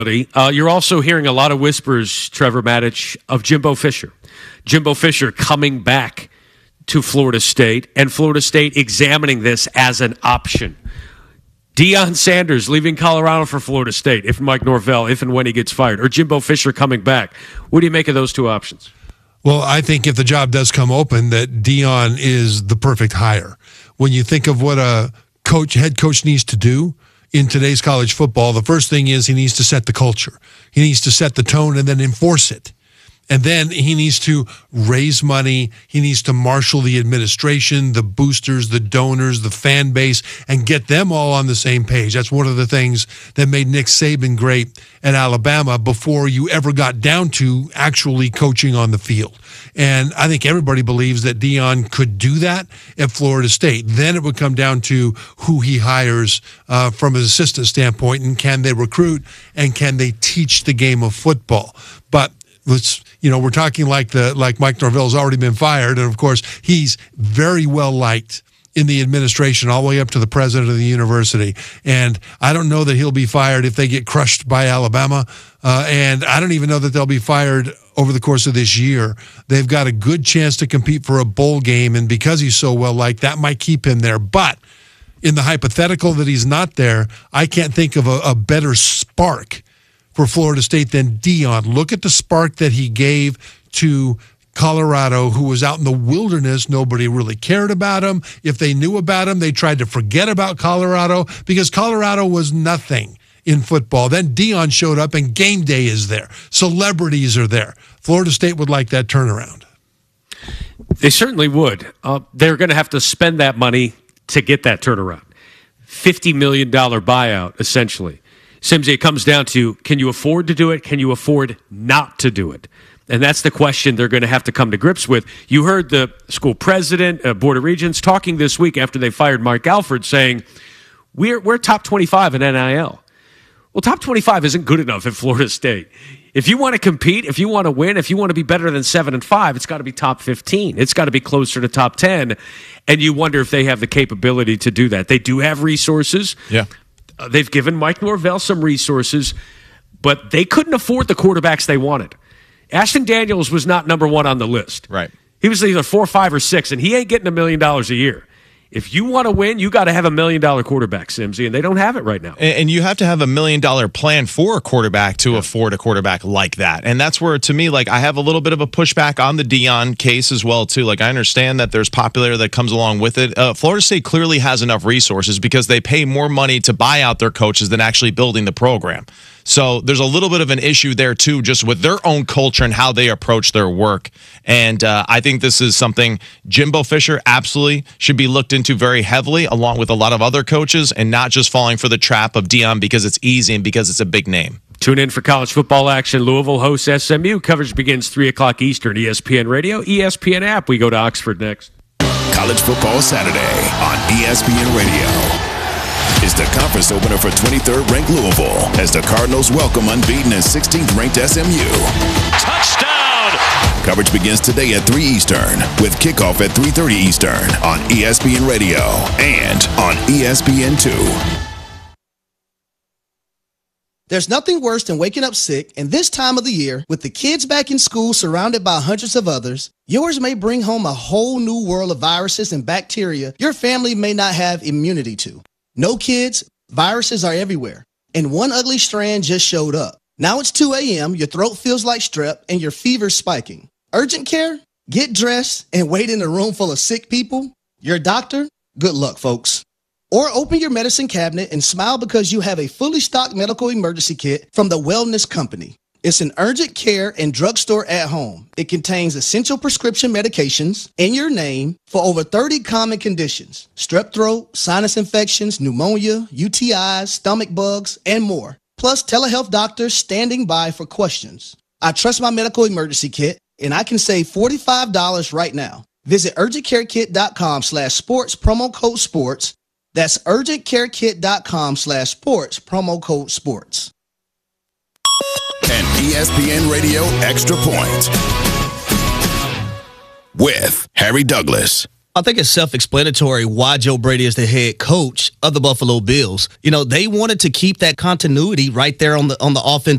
You're also hearing a lot of whispers, Trevor Maddich, of Jimbo Fisher. Jimbo Fisher coming back to Florida State, and Florida State examining this as an option. Deion Sanders leaving Colorado for Florida State, if Mike Norvell, if and when he gets fired, or Jimbo Fisher coming back. What do you make of those two options? Well, I think if the job does come open, that Deion is the perfect hire. When you think of what a head coach needs to do in today's college football, the first thing is he needs to set the culture. He needs to set the tone and then enforce it. And then he needs to raise money. He needs to marshal the administration, the boosters, the donors, the fan base, and get them all on the same page. That's one of the things that made Nick Saban great at Alabama before you ever got down to actually coaching on the field. And I think everybody believes that Deion could do that at Florida State. Then it would come down to who he hires from an assistant standpoint, and can they recruit, and can they teach the game of football. But we're talking like Mike Norvell's already been fired, and of course he's very well liked in the administration all the way up to the president of the university. And I don't know that he'll be fired if they get crushed by Alabama, and I don't even know that they'll be fired over the course of this year. They've got a good chance to compete for a bowl game, and because he's so well liked, that might keep him there. But in the hypothetical that he's not there, I can't think of a better spark for Florida State than Deion. Look at the spark that he gave to Colorado, who was out in the wilderness. Nobody really cared about him. If they knew about him, they tried to forget about Colorado because Colorado was nothing in football. Then Deion showed up and game day is there. Celebrities are there. Florida State would like that turnaround. They certainly would. They're going to have to spend that money to get that turnaround. $50 million buyout, essentially. Simsy, it comes down to, can you afford to do it? Can you afford not to do it? And that's the question they're going to have to come to grips with. You heard the school president, Board of Regents, talking this week after they fired Mark Alford, saying, we're top 25 in NIL. Well, top 25 isn't good enough at Florida State. If you want to compete, if you want to win, if you want to be better than 7-5, it's got to be top 15. It's got to be closer to top 10. And you wonder if they have the capability to do that. They do have resources. Yeah. They've given Mike Norvell some resources, but they couldn't afford the quarterbacks they wanted. Ashton Daniels was not number one on the list. Right. He was either 4, 5, or 6, and he ain't getting $1 million a year. If you want to win, you got to have $1 million quarterback, Simsy, and they don't have it right now. And you have to have $1 million plan for a quarterback to afford a quarterback like that. And that's where, to me, I have a little bit of a pushback on the Deion case as well, too. I understand that there's popularity that comes along with it. Florida State clearly has enough resources because they pay more money to buy out their coaches than actually building the program. So there's a little bit of an issue there, too, just with their own culture and how they approach their work. And I think this is something Jimbo Fisher absolutely should be looked into very heavily, along with a lot of other coaches, and not just falling for the trap of Deion because it's easy and because it's a big name. Tune in for college football action. Louisville hosts SMU. Coverage begins 3 o'clock Eastern. ESPN Radio, ESPN app. We go to Oxford next. College Football Saturday on ESPN Radio. Is the conference opener for 23rd ranked Louisville as the Cardinals welcome unbeaten and 16th ranked SMU. Touchdown! Coverage begins today at 3 Eastern with kickoff at 3:30 Eastern on ESPN Radio and on ESPN2. There's nothing worse than waking up sick, and this time of the year, with the kids back in school surrounded by hundreds of others, yours may bring home a whole new world of viruses and bacteria your family may not have immunity to. No, kids, viruses are everywhere, and one ugly strand just showed up. Now it's 2 a.m., your throat feels like strep, and your fever's spiking. Urgent care? Get dressed and wait in a room full of sick people? Your doctor? Good luck, folks. Or open your medicine cabinet and smile because you have a fully stocked medical emergency kit from the Wellness Company. It's an urgent care and drugstore at home. It contains essential prescription medications in your name for over 30 common conditions: strep throat, sinus infections, pneumonia, UTIs, stomach bugs, and more. Plus telehealth doctors standing by for questions. I trust my medical emergency kit, and I can save $45 right now. Visit urgentcarekit.com/sports, promo code sports. That's urgentcarekit.com/sports, promo code sports. And ESPN Radio Extra Point with Harry Douglas. I think it's self-explanatory why Joe Brady is the head coach of the Buffalo Bills. You know, they wanted to keep that continuity right there on the offensive